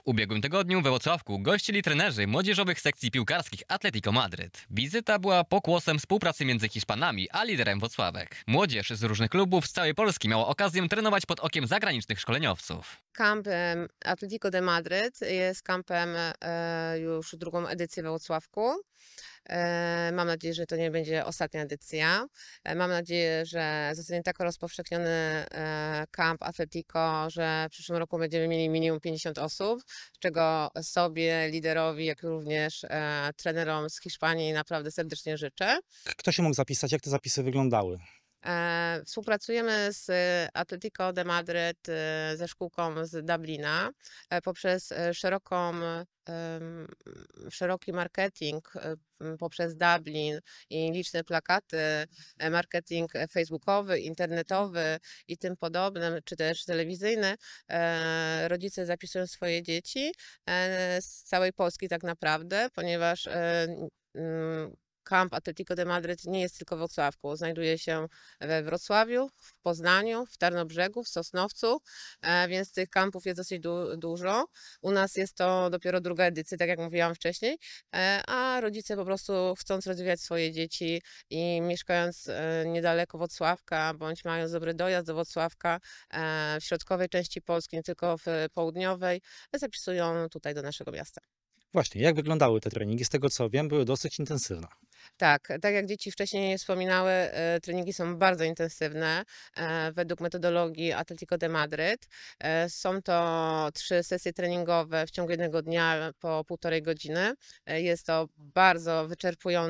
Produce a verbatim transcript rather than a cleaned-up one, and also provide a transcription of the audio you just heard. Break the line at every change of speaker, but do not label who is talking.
ubiegłym tygodniu we Włocławku gościli trenerzy młodzieżowych sekcji piłkarskich Atletico Madryt. Wizyta była pokłosiem współpracy między Hiszpanami a liderem Włocławek. Młodzież z różnych klubów z całej Polski miała okazję trenować pod okiem zagranicznych szkoleniowców.
Kamp em, Atletico de Madryt jest kampem e, już drugą edycję we Włocławku. E, Mam nadzieję, że to nie będzie ostatnia edycja. E, Mam nadzieję, że zostanie tak rozpowszechniony e, kamp Atletico, że w przyszłym roku będziemy mieli minimum pięćdziesiąt osób, czego sobie, liderowi, jak również e, trenerom z Hiszpanii naprawdę serdecznie życzę.
Kto się mógł zapisać? Jak te zapisy wyglądały?
E, Współpracujemy z e, Atletico de Madryt, e, ze szkółką z Dublina, e, poprzez e, szeroką, em, szeroki marketing e, m, poprzez Dublin i liczne plakaty, e, marketing e, facebookowy, internetowy i tym podobnym, czy też telewizyjny. E, Rodzice zapisują swoje dzieci e, z całej Polski tak naprawdę, ponieważ e, mm, Kamp Atletico de Madryt nie jest tylko w Włocławku. Znajduje się we Wrocławiu, w Poznaniu, w Tarnobrzegu, w Sosnowcu, e, więc tych kampów jest dosyć du dużo. U nas jest to dopiero druga edycja, tak jak mówiłam wcześniej, e, a rodzice po prostu chcąc rozwijać swoje dzieci i mieszkając e, niedaleko Włocławka, bądź mając dobry dojazd do Włocławka, e, w środkowej części Polski, nie tylko w południowej, zapisują tutaj do naszego miasta.
Właśnie, jak wyglądały te treningi? Z tego co wiem, były dosyć intensywne.
Tak, tak jak dzieci wcześniej wspominały, e, treningi są bardzo intensywne e, według metodologii Atletico de Madryt. E, Są to trzy sesje treningowe w ciągu jednego dnia po półtorej godziny. E, Jest to bardzo wyczerpujące.